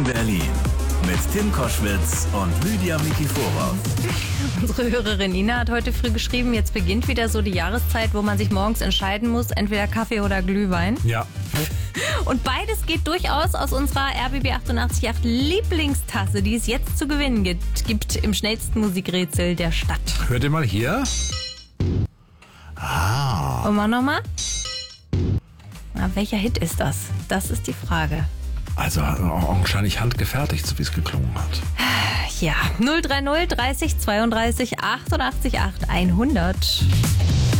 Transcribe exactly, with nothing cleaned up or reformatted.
Berlin. Mit Tim Koschwitz und Lydia Mikiforov. Unsere Hörerin Ina hat heute früh geschrieben, jetzt beginnt wieder so die Jahreszeit, wo man sich morgens entscheiden muss, entweder Kaffee oder Glühwein. Ja. Und beides geht durchaus aus unserer R B B achtundachtzig Komma acht Lieblingstasse, die es jetzt zu gewinnen gibt, gibt im schnellsten Musikrätsel der Stadt. Hört ihr mal hier? Und mal nochmal. Na, welcher Hit ist das? Das ist die Frage. Also wahrscheinlich handgefertigt, so wie es geklungen hat. Ja, null drei null dreißig zweiunddreißig achtundachtzig acht hundert.